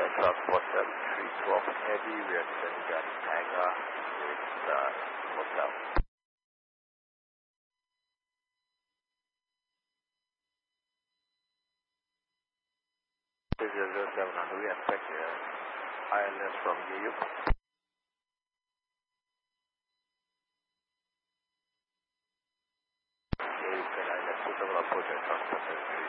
Southwest 7312 Heavy, we are descending down Tanga with hotel. 007, we expect ILS from you. Okay, can ILS suitable approach and